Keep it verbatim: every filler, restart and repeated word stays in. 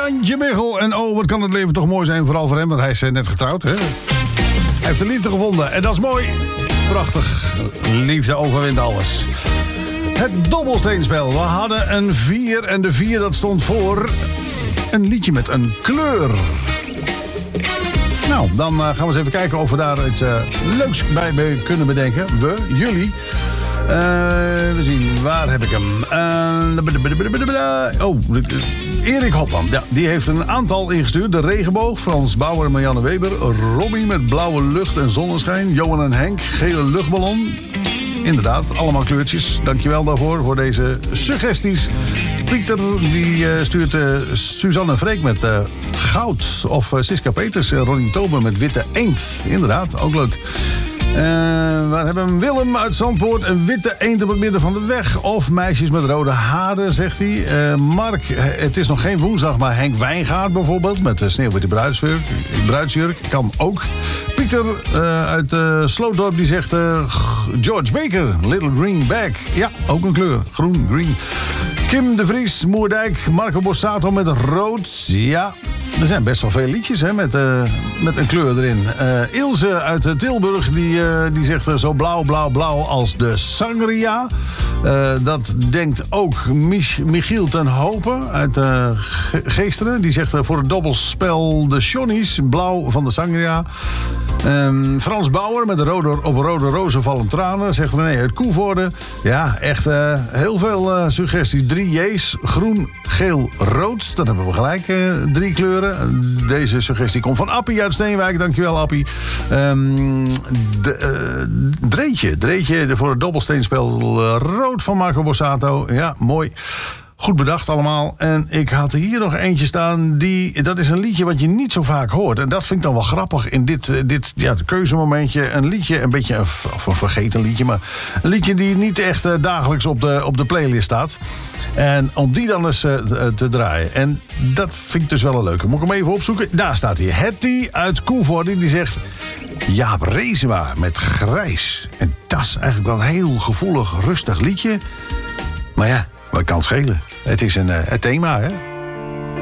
Jantje Michel. En oh, wat kan het leven toch mooi zijn, vooral voor hem, want hij is net getrouwd. Hè? Hij heeft de liefde gevonden en dat is mooi. Prachtig. Liefde overwint alles. Het dobbelsteenspel. We hadden een vier en de vier dat stond voor een liedje met een kleur. Nou, dan uh, gaan we eens even kijken of we daar iets uh, leuks bij be- kunnen bedenken. We, jullie. Uh, we zien, waar heb ik hem? Uh, oh, Erik Hopman. Ja, die heeft een aantal ingestuurd. De Regenboog, Frans Bauer en Marianne Weber. Robbie met blauwe lucht en zonneschijn. Johan en Henk, gele luchtballon. Inderdaad, allemaal kleurtjes. Dankjewel daarvoor, voor deze suggesties. Pieter die uh, stuurt uh, Suzanne en Freek met uh, goud. Of uh, Siska Peters, uh, Ronnie Tober met witte eend. Inderdaad, ook leuk. Uh, we hebben Willem uit Zandpoort. Een witte eend op het midden van de weg. Of meisjes met rode haren, zegt hij. Uh, Mark, het is nog geen woensdag, maar Henk Wijngaard bijvoorbeeld. Met de sneeuwwitte bruidsjurk. bruidsjurk. Kan ook. Pieter uh, uit uh, Slootdorp die zegt... Uh, George Baker, Little Green Bag. Ja, ook een kleur. Groen, green. Kim de Vries, Moerdijk. Marco Borsato met rood. Ja, er zijn best wel veel liedjes hè, met, uh, met een kleur erin. Uh, Ilse uit uh, Tilburg die, uh, die zegt uh, zo blauw, blauw, blauw als de sangria. Uh, dat denkt ook Mich- Michiel ten Hopen uit uh, Ge- Geesteren. Die zegt uh, voor het dobbelspel de Johnny's, blauw van de sangria. Um, Frans Bauer met de rode, op rode rozen vallen tranen. Zegt René uit Koevoorde. Ja, echt uh, heel veel uh, suggesties. Drie J's, groen, geel, rood. Dan hebben we gelijk uh, drie kleuren. Deze suggestie komt van Appie uit Steenwijk. Dankjewel, Appie. Um, de, uh, Dreetje. Dreetje voor het dobbelsteenspel uh, rood van Marco Borsato. Ja, mooi. Goed bedacht allemaal. En ik had hier nog eentje staan. Die, dat is een liedje wat je niet zo vaak hoort. En dat vind ik dan wel grappig in dit, dit ja, keuzemomentje. Een liedje, een beetje een, of een vergeten liedje. Maar een liedje die niet echt uh, dagelijks op de, op de playlist staat. En om die dan eens uh, te, te draaien. En dat vind ik dus wel een leuke. Moet ik hem even opzoeken? Daar staat hij. Hetty uit Koevoorde. Die zegt... Jaap Reesema met Grijs. En dat is eigenlijk wel een heel gevoelig, rustig liedje. Maar ja, wat kan het schelen? Het is een uh, het thema, hè?